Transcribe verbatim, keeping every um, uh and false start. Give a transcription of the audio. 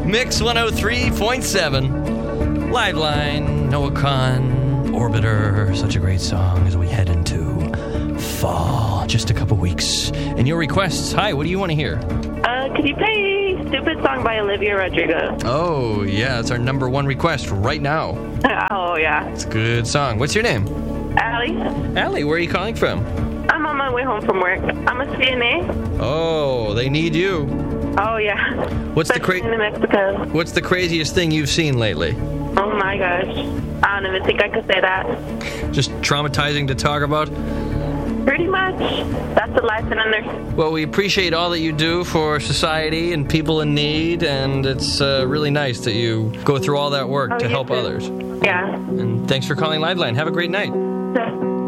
Mix one oh three point seven. Liveline, Noah Kahn, Orbiter. Such a great song as we head into fall. Just a couple weeks. And your requests. Hi, what do you want to hear? Uh, could you play Stupid Song by Olivia Rodrigo? Oh, yeah, that's our number one request right now. Oh, yeah. It's a good song. What's your name? Allie. Allie, where are you calling from? I'm on my way home from work. I'm a C N A. Oh, they need you. Oh, yeah. What's the Especially cra- in Mexico. What's the craziest thing you've seen lately? Oh, my gosh. I don't even think I could say that. Just traumatizing to talk about? Pretty much. That's the life in a nurse. Well, we appreciate all that you do for society and people in need, and it's uh, really nice that you go through all that work Oh, to you help too. others. Yeah. And thanks for calling Liveline. Have a great night. Yeah.